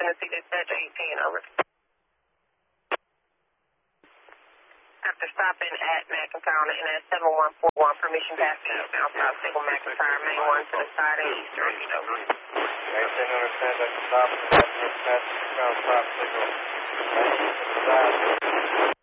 Tennessee Dispatch 18, over. After stopping at McIntyre on the NS 7141, permission passing eastbound South Signal McIntyre, main 1 to the side and eastern, over. 1810 at the top of the dispatch, eastbound South Signal, main to the side.